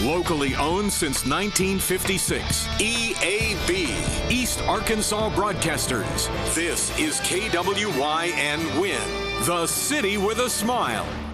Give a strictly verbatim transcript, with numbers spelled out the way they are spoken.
Locally owned since nineteen fifty-six. E A B, East Arkansas Broadcasters. This is K W Y N Win, the city with a smile.